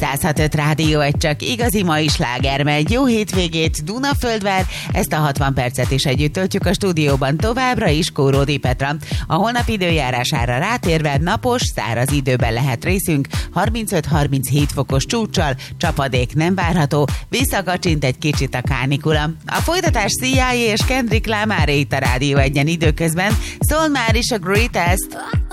106.5 Rádió Egy, csak igazi mai slágermegy. Jó hétvégét, Dunaföldvár, ezt a 60 percet is együtt töltjük a stúdióban továbbra is Kóródi Petra. A holnap időjárására rátérve napos, száraz időben lehet részünk, 35-37 fokos csúccsal, csapadék nem várható, visszakacsint egy kicsit a kánikula. A folytatás CIA és Kendrick Lamar itt a Rádió Egyen időközben, szól már is a Greatest.